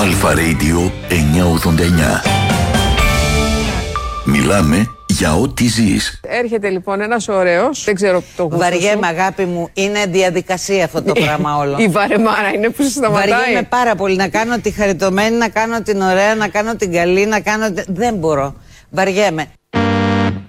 Αλφα Radio 989. Μιλάμε για ό,τι ζεις. Έρχεται λοιπόν ένας ωραίος, δεν ξέρω το γούστο. Βαριέμαι, αγάπη μου, είναι διαδικασία αυτό το πράγμα όλο. Η βαρεμάρα είναι που σταματάει. Βαριέμαι πάρα πολύ να κάνω τη χαριτωμένη, να κάνω την ωραία, να κάνω την καλή, να κάνω. Δεν μπορώ. Βαριέμαι.